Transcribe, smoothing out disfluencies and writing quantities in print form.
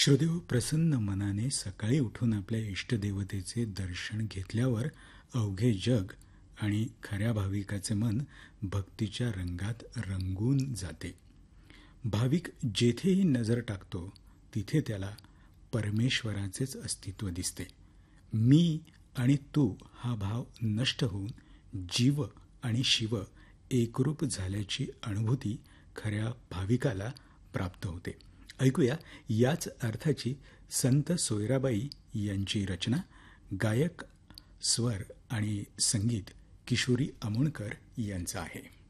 श्रोदेव, प्रसन्न मनाने सकाळी उठून आपल्या इष्टदेवतेचे दर्शन घेतल्यावर अवघे जग आणि खऱ्या भाविकाचे मन भक्तीच्या रंगात रंगून जाते. भाविक जेथेही नजर टाकतो तिथे त्याला परमेश्वराचेच अस्तित्व दिसते. मी आणि तू हा भाव नष्ट होऊन जीव आणि शिव एकरूप झाल्याची अनुभूती खऱ्या भाविकाला प्राप्त होते. ऐकूया याच अर्थाची संत सोयराबाई यांची रचना. गायक, स्वर आणि संगीत किशोरी अमोणकर यांचं आहे.